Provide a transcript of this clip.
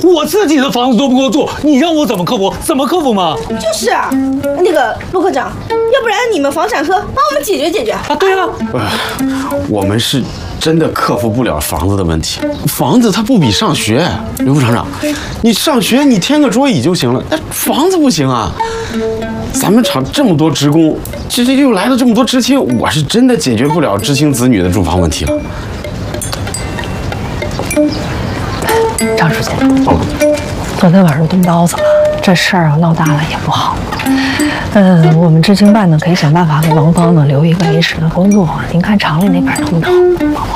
我自己的房子都不够住，你让我怎么克服？怎么克服嘛？ 就是啊，那个陆科长，要不然你们房产科帮我们解决解决啊？对啊， 我们是真的克服不了房子的问题，房子它不比上学。刘副厂长，你上学你添个桌椅就行了，那房子不行啊。咱们厂这么多职工，这又来了这么多知青，我是真的解决不了知青子女的住房问题了。 张书记，昨天晚上动刀子了，这事儿闹大了也不好。我们知青办呢可以想办法给王芳呢留一个临时的工作，您看厂里那边能不能？